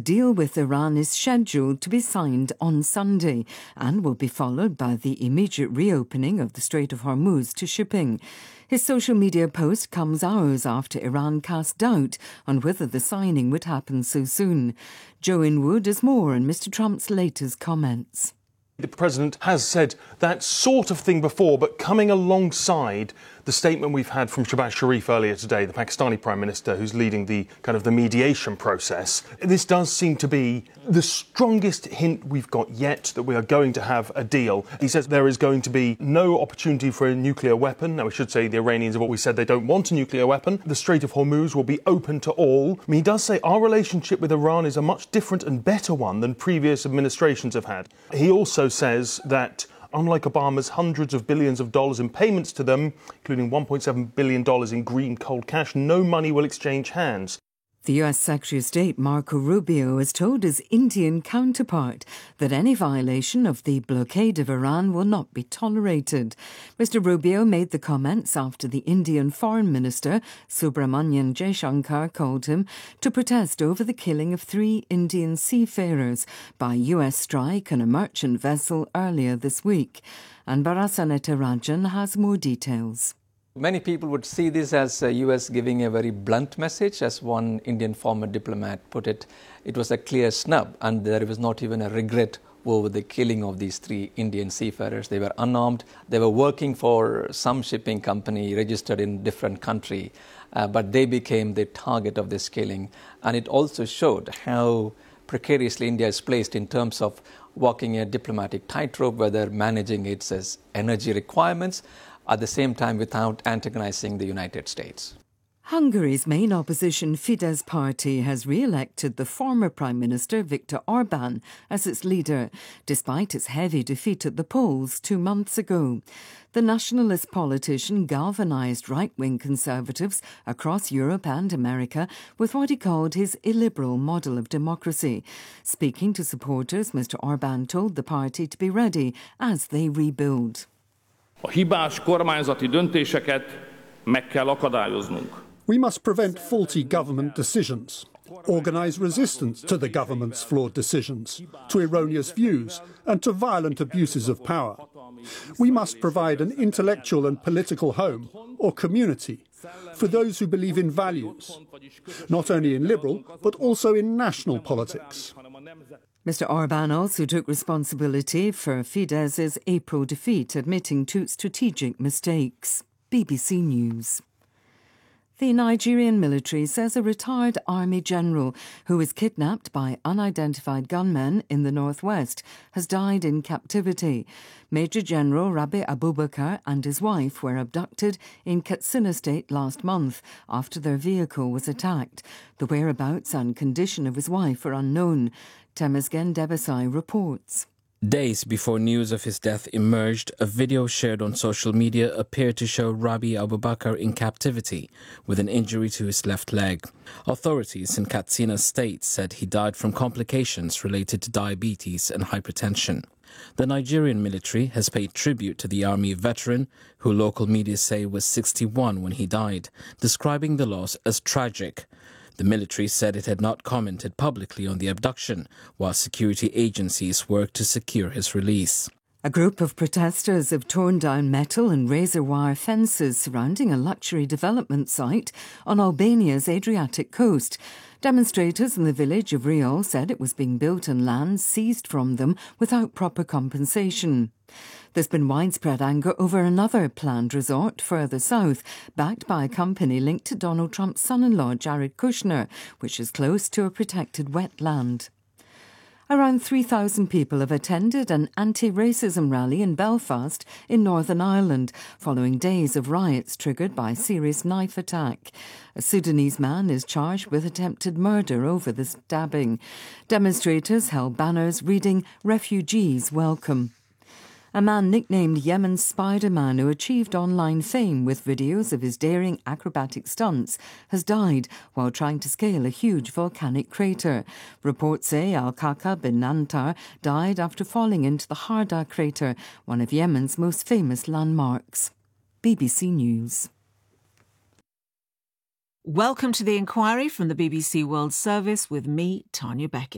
deal with Iran is scheduled to be signed on Sunday and will be followed by the immediate reopening of the Strait of Hormuz to shipping. His social media post comes hours after Iran cast doubt on whether the signing would happen so soon. Joe Inwood has more on Mr. Trump's latest comments. The President has said that sort of thing before, but coming alongside the statement we've had from Shehbaz Sharif earlier today, the Pakistani Prime Minister who's leading the mediation process. This does seem to be the strongest hint we've got yet that we are going to have a deal. He says there is going to be no opportunity for a nuclear weapon. Now, we should say the Iranians have always said they don't want a nuclear weapon. The Strait of Hormuz will be open to all. I mean, he does say our relationship with Iran is a much different and better one than previous administrations have had. He also says that unlike Obama's hundreds of billions of dollars in payments to them, including $1.7 billion in green cold cash, no money will exchange hands. The U.S. Secretary of State Marco Rubio has told his Indian counterpart that any violation of the blockade of Iran will not be tolerated. Mr. Rubio made the comments after the Indian Foreign Minister Subrahmanyam Jaishankar called him to protest over the killing of 3 Indian seafarers by U.S. strike on a merchant vessel earlier this week. And Barasaneta Rajan has more details. Many people would see this as the US giving a very blunt message. As one Indian former diplomat put it, it was a clear snub, and there was not even a regret over the killing of these 3 Indian seafarers. They were unarmed. They were working for some shipping company registered in a different country, but they became the target of this killing. And it also showed how precariously India is placed in terms of walking a diplomatic tightrope, whether managing its energy requirements, at the same time without antagonizing the United States. Hungary's main opposition Fidesz party has re-elected the former Prime Minister Viktor Orbán as its leader, despite its heavy defeat at the polls 2 months ago. The nationalist politician galvanized right-wing conservatives across Europe and America with what he called his illiberal model of democracy. Speaking to supporters, Mr. Orbán told the party to be ready as they rebuild. A hibás kormányzati döntéseket meg kell akadályoznunk. We must prevent faulty government decisions, organise resistance to the government's flawed decisions, to erroneous views and to violent abuses of power. We must provide an intellectual and political home or community for those who believe in values, not only in liberal but also in national politics. Mr. Orbán also took responsibility for Fidesz's April defeat, admitting to strategic mistakes. BBC News. The Nigerian military says a retired army general who was kidnapped by unidentified gunmen in the northwest has died in captivity. Major General Rabi Abubakar and his wife were abducted in Katsina State last month after their vehicle was attacked. The whereabouts and condition of his wife are unknown. Temesgen Debesai reports. Days before news of his death emerged, a video shared on social media appeared to show Rabi Abubakar in captivity with an injury to his left leg. Authorities in Katsina State said he died from complications related to diabetes and hypertension. The Nigerian military has paid tribute to the army veteran, who local media say was 61 when he died, describing the loss as tragic. The military said it had not commented publicly on the abduction, while security agencies worked to secure his release. A group of protesters have torn down metal and razor wire fences surrounding a luxury development site on Albania's Adriatic coast. Demonstrators in the village of Riol said it was being built on land seized from them without proper compensation. There's been widespread anger over another planned resort further south, backed by a company linked to Donald Trump's son-in-law Jared Kushner, which is close to a protected wetland. Around 3,000 people have attended an anti-racism rally in Belfast in Northern Ireland following days of riots triggered by a serious knife attack. A Sudanese man is charged with attempted murder over the stabbing. Demonstrators held banners reading "Refugees Welcome." A man nicknamed Yemen's Spider-Man, who achieved online fame with videos of his daring acrobatic stunts, has died while trying to scale a huge volcanic crater. Reports say Al-Kaka bin Nantar died after falling into the Harda crater, one of Yemen's most famous landmarks. BBC News. Welcome to The Inquiry from the BBC World Service with me, Tanya Beckett.